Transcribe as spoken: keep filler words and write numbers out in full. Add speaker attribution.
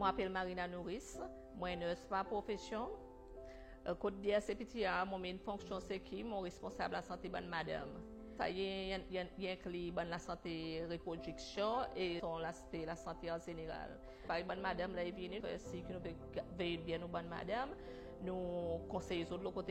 Speaker 1: m'appelle Marina Nouris, moi nurse par profession. Euh, Côte d'Ivoire, c'est petit, moi j'ai une fonction c'est qui, mon responsable de la santé bonne madame. Ça y est, il y a, y a inclus la santé reproduction et son, la, la santé en général. Par exemple, bonne madame là est venue, si nous veillons bien nous bonne madame, nous conseillons de l'autre côté